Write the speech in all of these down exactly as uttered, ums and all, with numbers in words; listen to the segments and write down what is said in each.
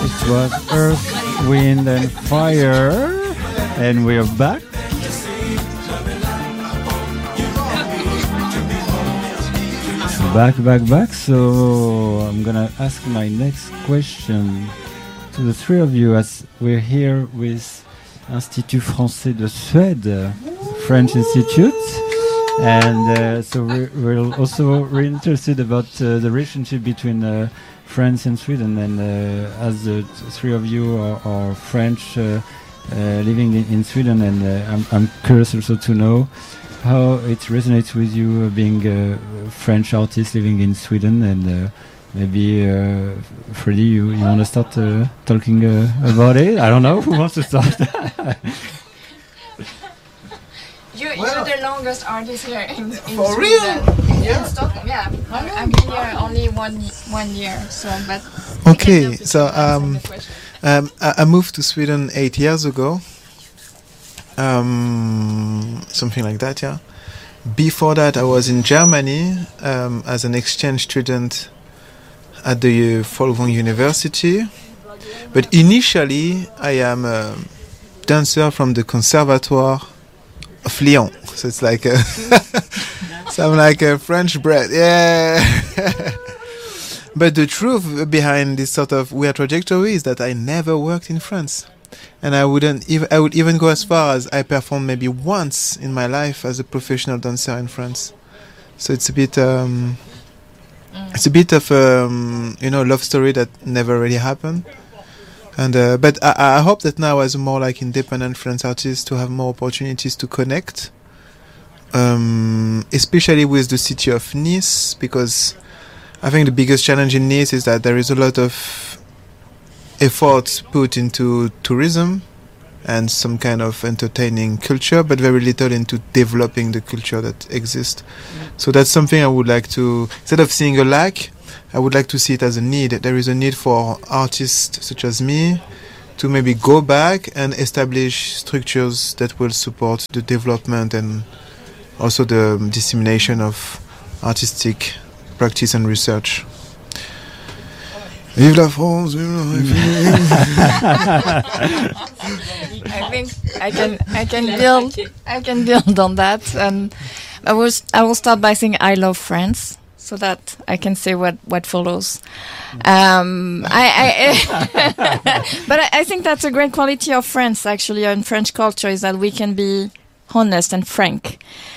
It was Earth, Wind and Fire, and we are back. Back, back, back. So I'm gonna ask my next question to the three of you, as we're here with Institut Français de Suède, French Institute, and uh, so we're, we're also really interested about uh, the relationship between uh, France and Sweden. And uh, as the three of you are, are French, uh, uh, living in, in Sweden, and uh, I'm, I'm curious also to know how it resonates with you, uh, being a French artist living in Sweden. And uh, maybe uh, Freddie, you, you want to start uh, talking uh, about it? I don't know who wants to start. You, well, you're the longest artist here in, in for Sweden. real? In, Yeah. in Stockholm, yeah. I'm, I'm been here only one one year, so but. Okay, so um, um, I, I moved to Sweden eight years ago. Um, something like that, yeah. Before that, I was in Germany um, as an exchange student at the Folkwang University. But initially, I am a dancer from the Conservatoire of Lyon. So it's like a so I'm like a French bred, yeah. But the truth behind this sort of weird trajectory is that I never worked in France. And I wouldn't even, I would even go as far as I performed maybe once in my life as a professional dancer in France. So it's a bit, um, mm. it's a bit of um, you know, love story that never really happened. And uh, but I, I hope that now, as a more like independent French artist, to have more opportunities to connect, um, especially with the city of Nice, because I think the biggest challenge in Nice is that there is a lot of effort put into tourism and some kind of entertaining culture, but very little into developing the culture that exists. Mm. So that's something I would like to, instead of seeing a lack, I would like to see it as a need. There is a need for artists such as me to maybe go back and establish structures that will support the development and also the um, dissemination of artistic practice and research. Vive la France! Vive la République! I think I can I can build I can build on that, and I will I will start by saying I love France, so that I can say what what follows. Um, I, I but I, I think that's a great quality of France, actually, and French culture, is that we can be honest and frank.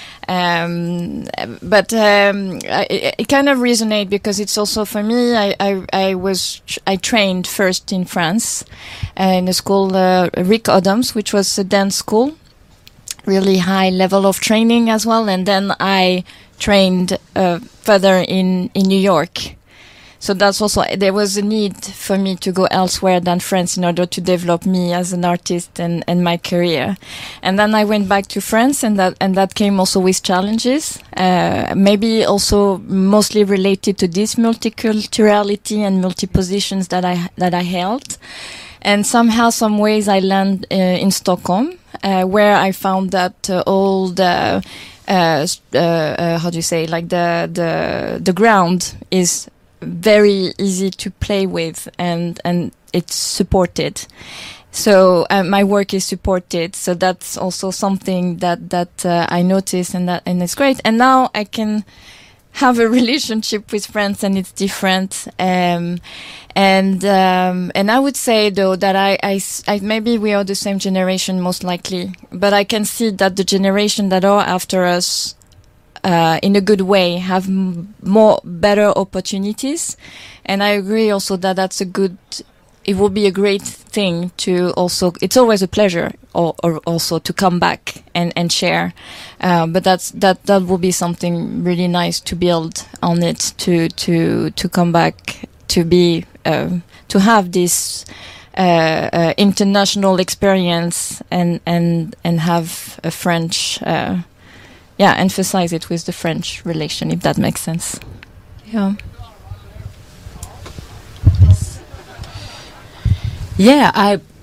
Um, but um, I, it, it kind of resonates because it's also, for me, I, I, I was I trained first in France uh, in a school, uh, Rick Adams, which was a dance school, really high level of training as well, and then I trained uh, further in, in New York. So that's also, there was a need for me to go elsewhere than France in order to develop me as an artist and, and my career. And then I went back to France, and that, and that came also with challenges, uh, maybe also mostly related to this multiculturality and multi-positions that I, that I held. And somehow, some ways I landed uh, in Stockholm, uh, where I found that uh, all the, uh, uh, uh, how do you say, like the, the, the ground is very easy to play with, and and it's supported. So uh, my work is supported. So that's also something that that uh, I notice, and that and it's great. And now I can have a relationship with France, and it's different. Um, and um, and I would say though that I, I, I maybe we are the same generation, most likely, but I can see that the generation that are after us, Uh, in a good way, have m- more better opportunities. And I agree also that that's a good, it will be a great thing to also, it's always a pleasure or, or also to come back and, and share. Uh, but that's, that, that will be something really nice to build on it, to, to, to come back, to be, uh, to have this, uh, uh, international experience and, and, and have a French, uh, yeah, emphasize it with the French relation, if that makes sense. Yeah. Yeah, I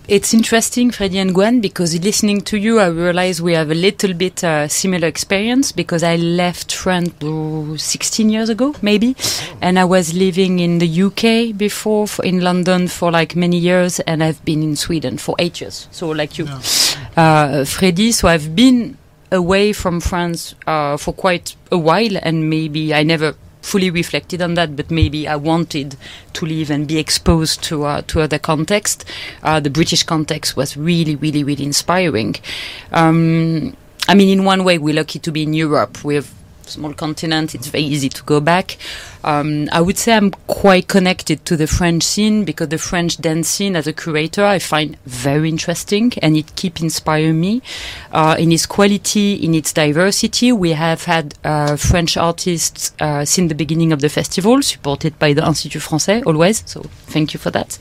it's interesting, Freddy and Gwen, because listening to you, I realize we have a little bit uh, similar experience, because I left France oh, sixteen years ago, maybe, and I was living in the U K before, for, in London for like many years, and I've been in Sweden for eight years. So like you, yeah. uh, Freddy, so I've been away from France uh, for quite a while, and maybe I never fully reflected on that, but maybe I wanted to live and be exposed to uh, to other context. Uh, the British context was really, really, really inspiring. Um, I mean, in one way, we're lucky to be in Europe. We have small continent, it's very easy to go back. Um, I would say I'm quite connected to the French scene, because the French dance scene as a curator I find very interesting, and it keeps inspiring me uh, in its quality, in its diversity. We have had uh, French artists uh, since the beginning of the festival, supported by the Institut Français always, so thank you for that.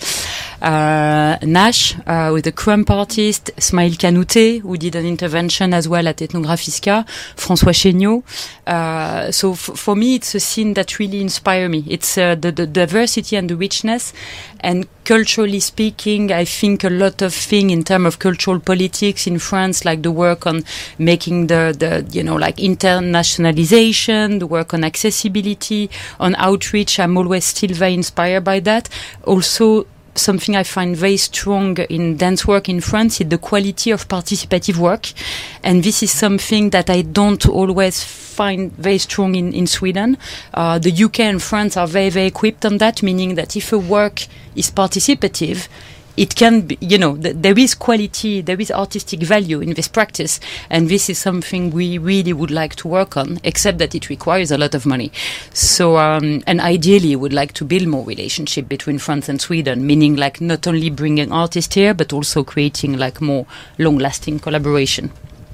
Uh, Nash uh, with the Crump artist, Smaïl Kanouté, who did an intervention as well at Ethnographiska, François Chéniaud. Uh, so f- for me, it's a scene that really inspires me. It's uh, the, the diversity and the richness. And culturally speaking, I think a lot of things in terms of cultural politics in France, like the work on making the, the, you know, like internationalization, the work on accessibility, on outreach, I'm always still very inspired by that. Also, something I find very strong in dance work in France is the quality of participative work. And this is something that I don't always find very strong in, in Sweden. Uh, the U K and France are very, very equipped on that, meaning that if a work is participative, it can be, you know, th- there is quality, there is artistic value in this practice, and this is something we really would like to work on, except that it requires a lot of money. So, um, and ideally would like to build more relationship between France and Sweden, meaning like not only bringing artists here, but also creating like more long-lasting collaboration.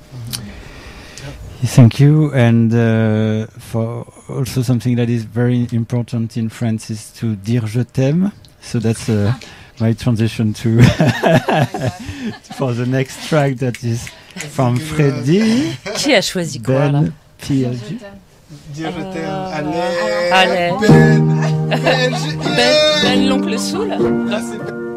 Thank you. And uh, for also something that is very important in France is to dire je t'aime. So that's uh, my transition to for the next track that is from Freddy. Qui a choisi quoi là? P L G. Dire je t'aime. Allez. Allez. Allez. Ben. Ben. Ben, ben l'oncle Soul. Là, c'est Ben.